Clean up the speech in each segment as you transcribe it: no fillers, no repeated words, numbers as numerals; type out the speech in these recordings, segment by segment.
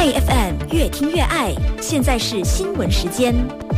爱 FM 越听越爱，现在是新闻时间。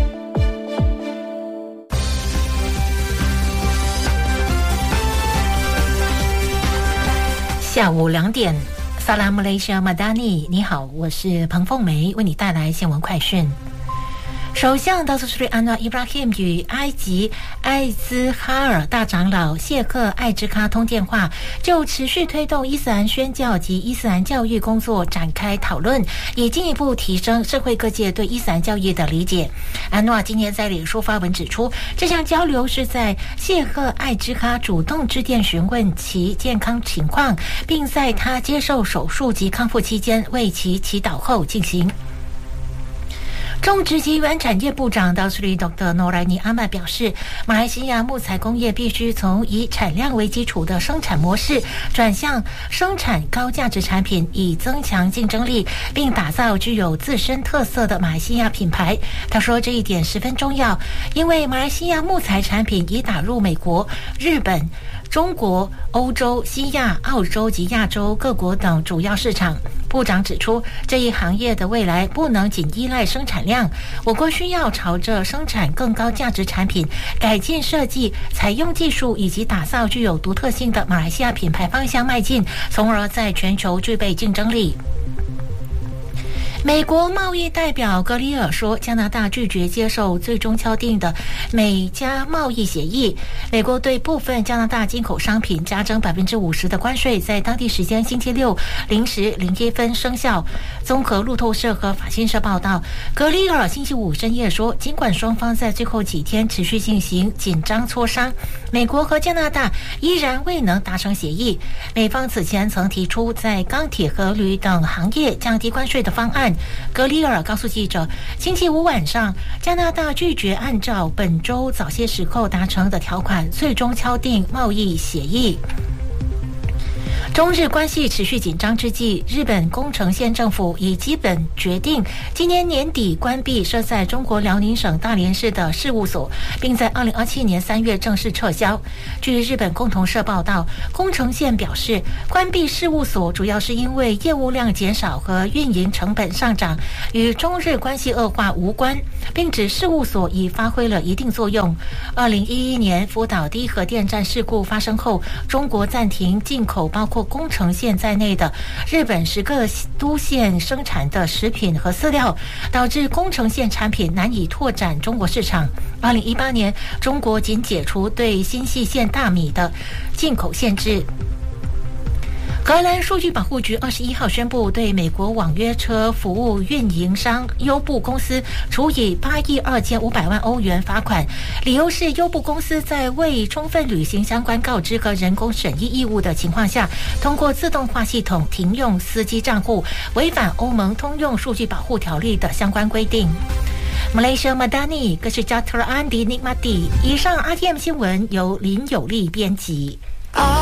下午2点，萨拉姆雷西亚马达尼，你好，我是彭凤梅，为你带来新闻快讯。首相达苏斯瑞安娜伊布拉希姆与埃及艾兹哈尔大长老谢克艾兹卡通电话，就持续推动伊斯兰宣教及伊斯兰教育工作展开讨论，以进一步提升社会各界对伊斯兰教义的理解。安诺今年在脸书发文指出，这项交流是在谢克艾兹卡主动致电询问其健康情况，并在他接受手术及康复期间为其祈祷后进行。种植及原产业部长达苏里 Dr. 诺莱尼阿曼表示，马来西亚木材工业必须从以产量为基础的生产模式转向生产高价值产品，以增强竞争力，并打造具有自身特色的马来西亚品牌。他说这一点十分重要，因为马来西亚木材产品已打入美国、日本、中国、欧洲、西亚、澳洲及亚洲各国等主要市场。部长指出，这一行业的未来不能仅依赖生产量，我国需要朝着生产更高价值产品、改进设计、采用技术以及打造具有独特性的马来西亚品牌方向迈进，从而在全球具备竞争力。美国贸易代表格里尔说，加拿大拒绝接受最终敲定的美加贸易协议。美国对部分加拿大进口商品加征50%的关税，在当地时间星期六0时01分生效。综合路透社和法新社报道，格里尔星期五深夜说，尽管双方在最后几天持续进行紧张磋商，美国和加拿大依然未能达成协议。美方此前曾提出在钢铁和铝等行业降低关税的方案。格里尔告诉记者，星期五晚上，加拿大拒绝按照本周早些时候达成的条款，最终敲定贸易协议。中日关系持续紧张之际，日本宫城县政府已基本决定今年年底关闭设在中国辽宁省大连市的事务所，并在2027年3月正式撤销。据日本共同社报道，宫城县表示，关闭事务所主要是因为业务量减少和运营成本上涨，与中日关系恶化无关，并指事务所已发挥了一定作用。2011年福岛第一核电站事故发生后，中国暂停进口包括宫城县在内的日本10个都县生产的食品和饲料，导致宫城县产品难以拓展中国市场。2018年，中国仅解除对新泻县大米的进口限制。荷兰数据保护局21号宣布，对美国网约车服务运营商优步公司处以8亿2500万欧元罚款，理由是优步公司在未充分履行相关告知和人工审议义务的情况下，通过自动化系统停用司机账户，违反欧盟通用数据保护条例的相关规定。马来西亚马达尼，各是加特安迪尼马蒂。以上 RTM 新闻由林有利编辑。